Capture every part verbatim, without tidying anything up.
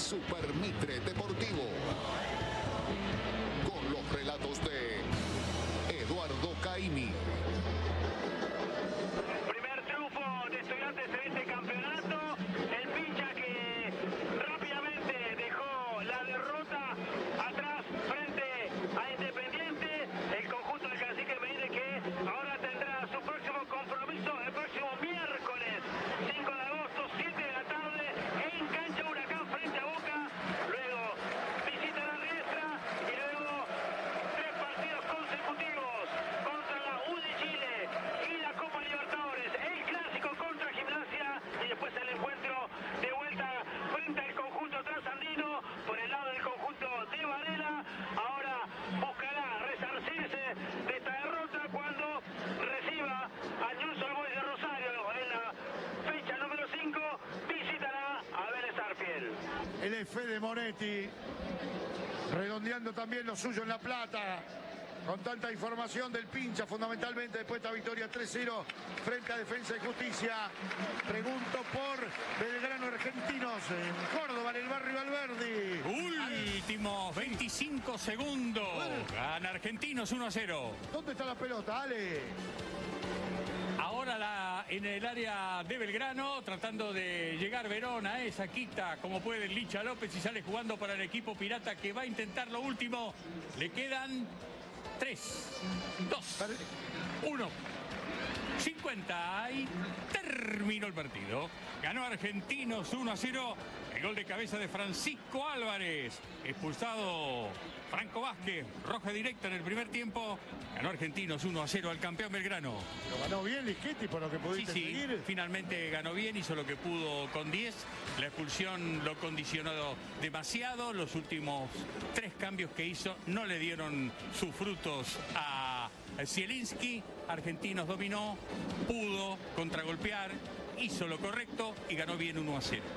Super Mitre Deportivo. Con los relatos de Eduardo Caimi. Primer triunfo de Estudiantes en este campeonato. El Pincha que rápidamente dejó la derrota atrás frente a Independiente. El conjunto del Cacique Medina que ahora tendrá su próximo compromiso el próximo miércoles cinco de agosto, siete de la tarde, en cancha Huracán frente a Boca. Luego visita la Riestra y luego tres partidos consecutivos contra la U de Chile y la Copa Libertadores, el clásico contra Gimnasia y después el encuentro de vuelta frente al conjunto trasandino por el lado del conjunto de Varela. Ahora buscará resarcirse de esta derrota cuando reciba a Newell's Old Boys de Rosario en la fecha número cinco. Visitará a Vélez Sarsfield. El F de Monetti, redondeando también lo suyo en La Plata, con tanta información del Pincha, fundamentalmente después de esta victoria tres cero frente a Defensa y Justicia. Pregunto por Belgrano Argentinos, en Córdoba, en el barrio Valverde. Últimos veinticinco segundos. Gana Argentinos uno a cero. ¿Dónde está la pelota, Ale? Ahora la, en el área de Belgrano, tratando de llegar Verona, esa quita como puede Licha López y sale jugando para el equipo pirata que va a intentar lo último. Le quedan tres, dos, uno, cincuenta y terminó el partido. Ganó Argentinos uno a cero. El gol de cabeza de Francisco Álvarez. Expulsado Franco Vázquez. Roja directa en el primer tiempo. Ganó Argentinos uno a cero al campeón Belgrano. Lo ganó bien Lischetti por lo que pudiste sí, sí, seguir. Finalmente ganó bien, hizo lo que pudo con diez. La expulsión lo condicionó demasiado. Los últimos tres cambios que hizo no le dieron sus frutos a Zielinski. Argentinos dominó, pudo contragolpear, hizo lo correcto y ganó bien uno a cero.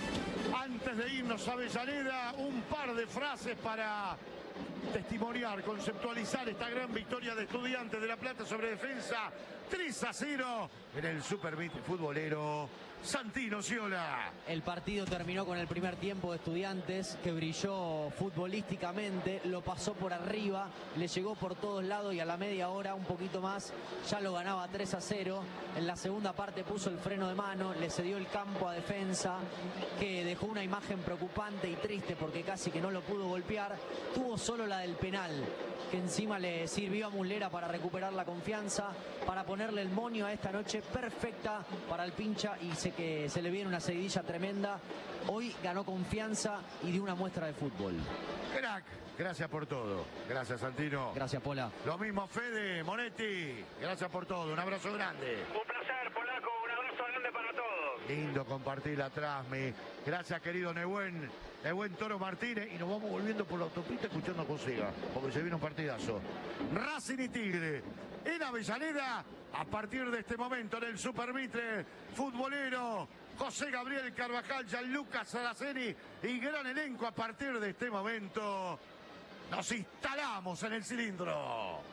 Antes de irnos a Avellaneda, un par de frases para testimoniar, conceptualizar esta gran victoria de Estudiantes de La Plata sobre Defensa tres a cero en el Super Mitre futbolero. Santino Sciola. El partido terminó con el primer tiempo de Estudiantes, que brilló futbolísticamente, lo pasó por arriba, le llegó por todos lados y a la media hora, un poquito más, ya lo ganaba tres a cero. En la segunda parte puso el freno de mano, le cedió el campo a Defensa, que dejó una imagen preocupante y triste porque casi que no lo pudo golpear. Tuvo solo la del penal, que encima le sirvió a Muslera para recuperar la confianza, para ponerle el moño a esta noche perfecta para el Pincha, y sé que se le viene una seguidilla tremenda. Hoy ganó confianza y dio una muestra de fútbol. Crack, gracias por todo. Gracias, Santino. Gracias, Pola. Lo mismo, Fede, Monetti. Gracias por todo. Un abrazo grande. Un placer, Polaco. Un abrazo grande para todos. Lindo compartir la Trasmi. Gracias, querido Nehuen. Nehuen Toro Martínez. Y nos vamos volviendo por la autopista escuchando a Cosega, porque se viene un partidazo. Racing y Tigre en Avellaneda. A partir de este momento en el Super Mitre futbolero, José Gabriel Carvajal, Gianluca Saraceni y gran elenco. A partir de este momento nos instalamos en el cilindro.